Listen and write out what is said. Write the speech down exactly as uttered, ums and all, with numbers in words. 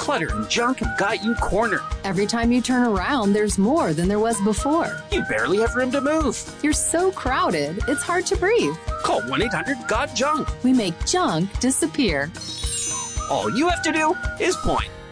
Clutter and junk have got you cornered. Every time you turn around, there's more than there was before. You barely have room to move. You're so crowded, it's hard to breathe. Call one eight hundred got junk. We make junk disappear. All you have to do is point.